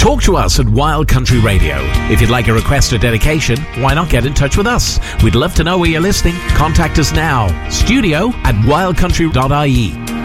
Talk to us at Wild Country Radio. If you'd like a request or dedication, why not get in touch with us? We'd love to know where you're listening. Contact us now. Studio@wildcountry.ie.